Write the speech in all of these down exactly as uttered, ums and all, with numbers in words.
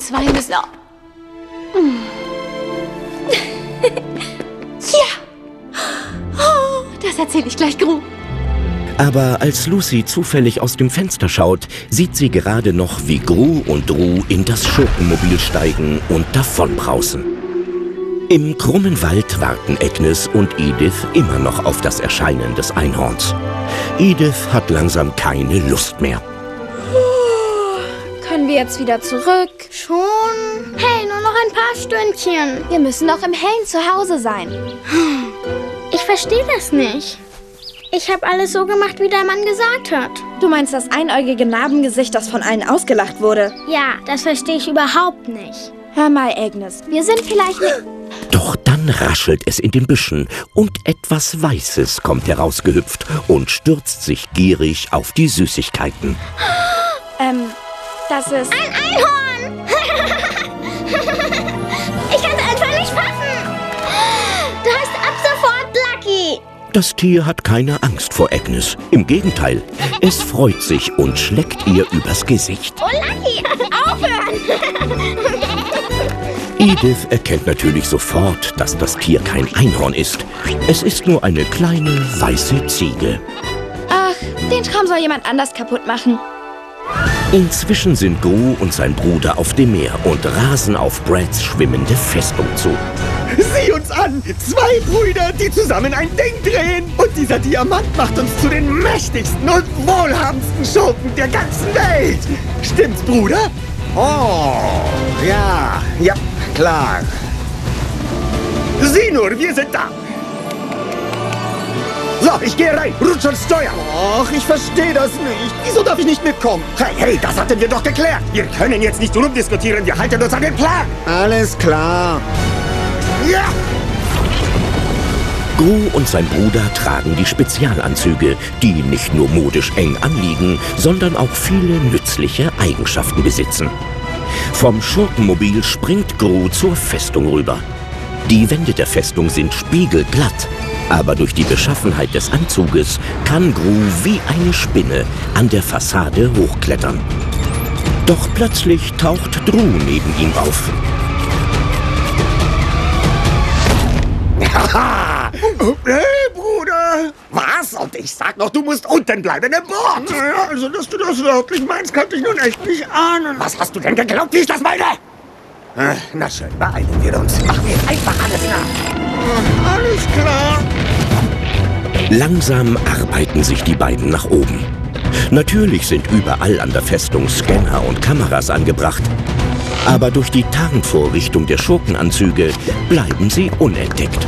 zwei müssen... Oh. Ja! Oh, das erzähle ich gleich Gru. Aber als Lucy zufällig aus dem Fenster schaut, sieht sie gerade noch, wie Gru und Dru in das Schurkenmobil steigen und davonbrausen. Im krummen Wald warten Agnes und Edith immer noch auf das Erscheinen des Einhorns. Edith hat langsam keine Lust mehr. Können wir jetzt wieder zurück? Schon? Hey, nur noch ein paar Stündchen. Wir müssen noch im Hellen zu Hause sein. Ich verstehe das nicht. Ich habe alles so gemacht, wie der Mann gesagt hat. Du meinst das einäugige Narbengesicht, das von allen ausgelacht wurde? Ja, das verstehe ich überhaupt nicht. Hör mal, Agnes, wir sind vielleicht nicht... Doch dann raschelt es in den Büschen und etwas Weißes kommt herausgehüpft und stürzt sich gierig auf die Süßigkeiten. Ähm, das ist... Ein Einhorn! Ich kann es einfach nicht fassen. Du heißt ab sofort Lucky. Das Tier hat keine Angst vor Agnes. Im Gegenteil, es freut sich und schleckt ihr übers Gesicht. Oh, Lucky, aufhören! Edith erkennt natürlich sofort, dass das Tier kein Einhorn ist. Es ist nur eine kleine, weiße Ziege. Ach, den Traum soll jemand anders kaputt machen. Inzwischen sind Gru und sein Bruder auf dem Meer und rasen auf Brads schwimmende Festung zu. Sieh uns an! Zwei Brüder, die zusammen ein Ding drehen. Und dieser Diamant macht uns zu den mächtigsten und wohlhabendsten Schurken der ganzen Welt. Stimmt's, Bruder? Oh, ja, ja, klar. Sieh nur, wir sind da. So, ich gehe rein. Rutsch und Steuer. Ach, ich verstehe das nicht. Wieso darf ich nicht mitkommen? Hey, hey, das hatten wir doch geklärt. Wir können jetzt nicht rumdiskutieren. Wir halten uns an den Plan. Alles klar. Ja! Gru und sein Bruder tragen die Spezialanzüge, die nicht nur modisch eng anliegen, sondern auch viele nützliche Eigenschaften besitzen. Vom Schurkenmobil springt Gru zur Festung rüber. Die Wände der Festung sind spiegelglatt, aber durch die Beschaffenheit des Anzuges kann Gru wie eine Spinne an der Fassade hochklettern. Doch plötzlich taucht Dru neben ihm auf. Haha! Hey, Bruder! Was? Und ich sag noch, du musst unten bleiben im Boot! Naja, also, dass du das wörtlich meinst, kannte ich nun echt nicht ahnen. Was hast du denn geglaubt, wie ich das meine? Äh, na schön, beeilen wir uns. Machen wir einfach alles nach. Alles klar. Langsam arbeiten sich die beiden nach oben. Natürlich sind überall an der Festung Scanner und Kameras angebracht. Aber durch die Tarnvorrichtung der Schurkenanzüge bleiben sie unentdeckt.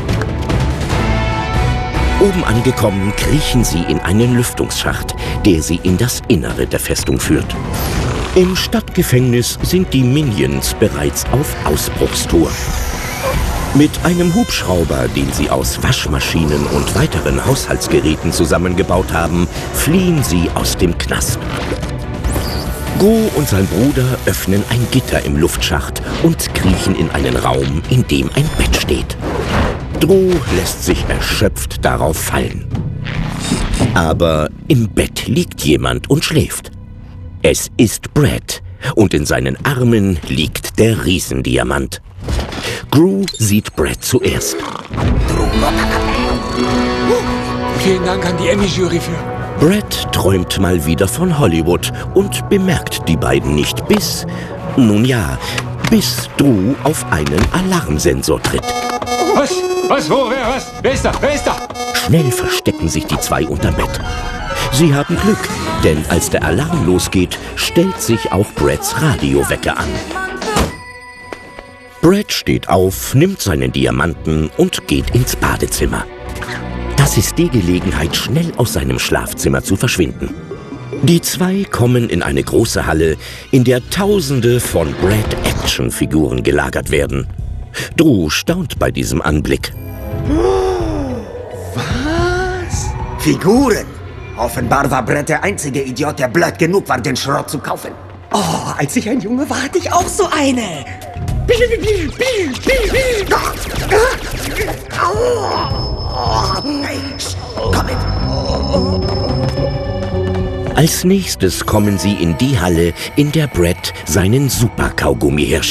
Oben angekommen, kriechen sie in einen Lüftungsschacht, der sie in das Innere der Festung führt. Im Stadtgefängnis sind die Minions bereits auf Ausbruchstour. Mit einem Hubschrauber, den sie aus Waschmaschinen und weiteren Haushaltsgeräten zusammengebaut haben, fliehen sie aus dem Knast. Gru und sein Bruder öffnen ein Gitter im Luftschacht und kriechen in einen Raum, in dem ein Bett steht. Dru lässt sich erschöpft darauf fallen. Aber im Bett liegt jemand und schläft. Es ist Brad und in seinen Armen liegt der Riesendiamant. Gru sieht Brad zuerst. Vielen Dank an die Emmy-Jury für... Brad träumt mal wieder von Hollywood und bemerkt die beiden nicht bis, nun ja, bis Dru auf einen Alarmsensor tritt. Was? Was? Wo? Wer? Was? Wer ist da? Wer ist da? Schnell verstecken sich die zwei unterm Bett. Sie haben Glück, denn als der Alarm losgeht, stellt sich auch Brads Radiowecker an. Brad steht auf, nimmt seinen Diamanten und geht ins Badezimmer. Das ist die Gelegenheit, schnell aus seinem Schlafzimmer zu verschwinden. Die zwei kommen in eine große Halle, in der Tausende von Brad-Action-Figuren gelagert werden. Dru staunt bei diesem Anblick. Was? Figuren? Offenbar war Brad der einzige Idiot, der blöd genug war, den Schrott zu kaufen. Oh, als ich ein Junge war, hatte ich auch so eine. Hey, komm mit! Als nächstes kommen sie in die Halle, in der Brad seinen Super-Kaugummi herstellt.